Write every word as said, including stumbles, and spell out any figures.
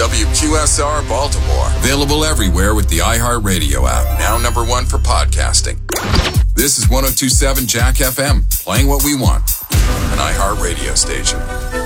W Q S R Baltimore. Available everywhere with the iHeartRadio app. Now number one for podcasting. This is one oh two point seven Jack F M. Playing what we want. An iHeartRadio station.